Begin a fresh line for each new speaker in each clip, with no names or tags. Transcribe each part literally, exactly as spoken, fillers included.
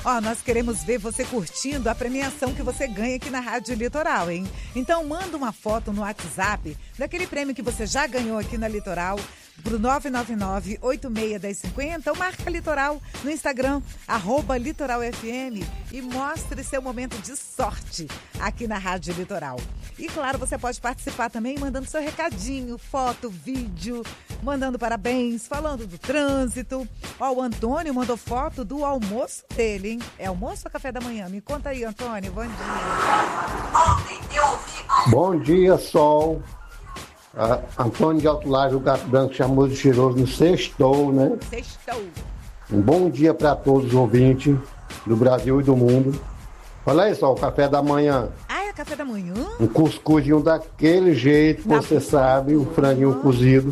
Ó, nós queremos ver você curtindo a premiação que você ganha aqui na Rádio Litoral, hein? Então manda uma foto no WhatsApp daquele prêmio que você já ganhou aqui na Litoral pro nove nove nove, oito seis um zero cinco zero ou marca Litoral no Instagram, arroba Litoral F M e mostre seu momento de sorte aqui na Rádio Litoral. E claro, você pode participar também mandando seu recadinho, foto, vídeo, mandando parabéns, falando do trânsito. Ó, o Antônio mandou foto do almoço dele, hein? É almoço ou café da manhã? Me conta aí, Antônio, bom dia.
Bom dia, Sol. Uh, Antônio de Alto Laje, o Gato Branco, chamou de cheiroso no sextou, né?
Sextou.
Um bom dia para todos os ouvintes do Brasil e do mundo. Olha aí só, o café da manhã.
Ah, é café da manhã?
Um cuscuzinho daquele jeito,
Tá
você
bom.
sabe, um franguinho cozido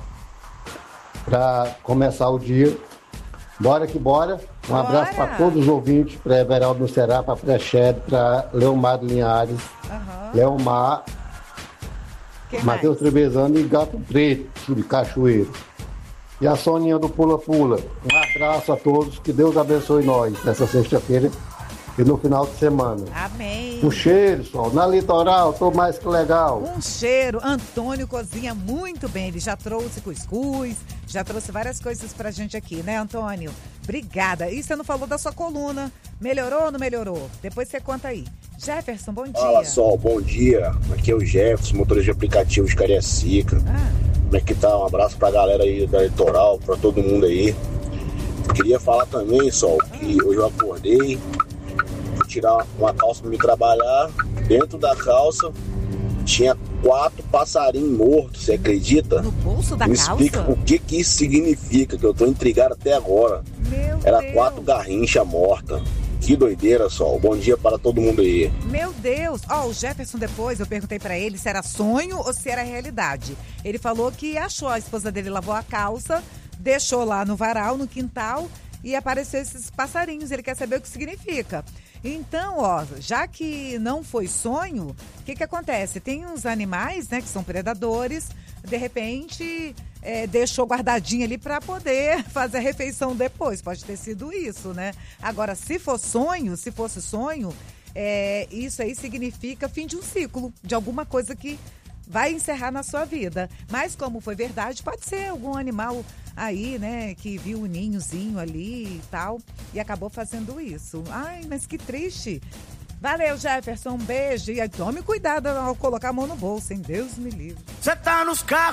para começar o dia. Bora que bora. Um
Bora.
abraço para todos os ouvintes, para Everaldo no Ceará, para Prechede, para Leomar de Linhares,
Aham.
Leomar,
Quem
Matheus
mais?
Trebezano e Gato Preto de Cachoeiro. E a Soninha do Pula Pula. Um abraço a todos, que Deus abençoe nós nessa sexta-feira e no final de semana.
Amém.
Um cheiro, Sol. Na Litoral, tô mais que legal.
Um cheiro. Antônio cozinha muito bem. Ele já trouxe cuscuz, já trouxe várias coisas pra gente aqui, né, Antônio? Obrigada. E você não falou da sua coluna. Melhorou ou não melhorou? Depois você conta aí. Jefferson, bom dia.
Fala, Sol, bom dia. Aqui é o Jefferson, motorista de aplicativo de Cariacica.
Ah,
Como é que tá? Um abraço pra galera aí da Litoral, pra todo mundo aí. Queria falar também, Sol, que hoje eu acordei, fui tirar uma calça pra me trabalhar. Dentro da calça tinha quatro passarinhos mortos, você acredita?
no bolso da
Me
calça?
explica o que que isso significa, que eu tô intrigado até agora.
Meu
Era
Deus.
quatro garrinchas mortas. Que doideira, Sol. Bom dia para todo mundo aí.
Meu Deus! Ó, o Jefferson depois, eu perguntei pra ele se era sonho ou se era realidade. Ele falou que achou, a esposa dele lavou a calça, deixou lá no varal, no quintal, e apareceu esses passarinhos. Ele quer saber o que significa. Então, ó, já que não foi sonho, o que que acontece? Tem uns animais, né, que são predadores, de repente é, deixou guardadinho ali para poder fazer a refeição depois. Pode ter sido isso, né? Agora, se for sonho, se fosse sonho, é, isso aí significa fim de um ciclo, de alguma coisa que vai encerrar na sua vida. Mas como foi verdade, pode ser algum animal aí, né, que viu o ninhozinho ali e tal, e acabou fazendo isso. Ai, mas que triste. Valeu, Jefferson, um beijo. E aí, tome cuidado ao colocar a mão no bolso, hein? Deus me livre.
Você tá nos carros.